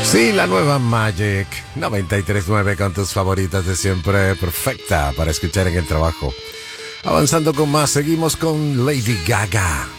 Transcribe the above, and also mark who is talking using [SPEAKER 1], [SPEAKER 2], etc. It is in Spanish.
[SPEAKER 1] Sí, la nueva Magic 93.9 con tus favoritas de siempre, perfecta para escuchar en el trabajo. Avanzando con más, seguimos con Lady Gaga.